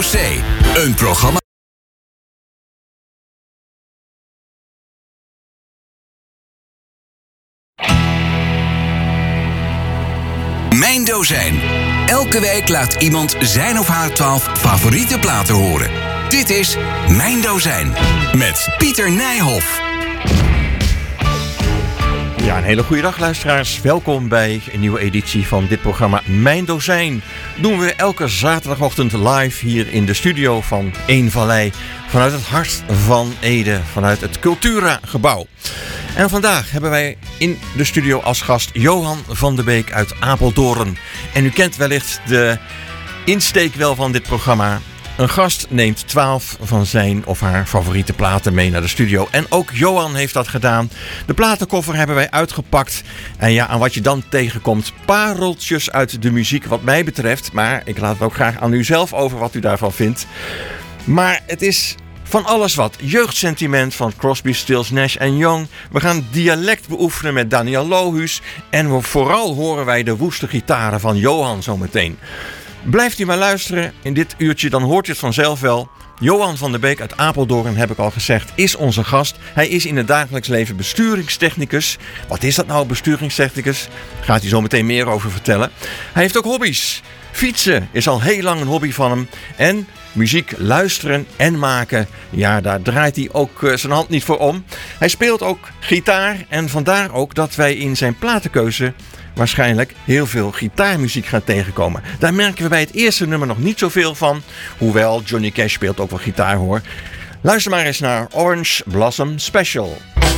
C. Een programma. Mijn Dozijn. Elke week laat iemand zijn of haar 12 favoriete platen horen. Dit is Mijn Dozijn met Pieter Nijhoff. Ja, een hele goede dag luisteraars. Welkom bij een nieuwe editie van dit programma Mijn Dozijn. Doen we elke zaterdagochtend live hier in de studio van Eenvallei. Vanuit het hart van Ede, vanuit het Cultura-gebouw. En vandaag hebben wij in de studio als gast Johan van de Beek uit Apeldoorn. En u kent wellicht de insteek wel van dit programma. Een gast neemt 12 van zijn of haar favoriete platen mee naar de studio. En ook Johan heeft dat gedaan. De platenkoffer hebben wij uitgepakt. En ja, aan wat je dan tegenkomt, pareltjes uit de muziek wat mij betreft. Maar ik laat het ook graag aan u zelf over wat u daarvan vindt. Maar het is van alles wat. Jeugdsentiment van Crosby, Stills, Nash & Young. We gaan dialect beoefenen met Daniel Lohuus. En vooral horen wij de woeste gitaren van Johan zometeen. Blijft u maar luisteren in dit uurtje, dan hoort u het vanzelf wel. Johan van der Beek uit Apeldoorn, heb ik al gezegd, is onze gast. Hij is in het dagelijks leven besturingstechnicus. Wat is dat nou, besturingstechnicus? Gaat hij zo meteen meer over vertellen. Hij heeft ook hobby's. Fietsen is al heel lang een hobby van hem. En muziek luisteren en maken, ja, daar draait hij ook zijn hand niet voor om. Hij speelt ook gitaar en vandaar ook dat wij in zijn platenkeuze waarschijnlijk heel veel gitaarmuziek gaan tegenkomen. Daar merken we bij het eerste nummer nog niet zoveel van. Hoewel Johnny Cash speelt ook wel gitaar hoor. Luister maar eens naar Orange Blossom Special.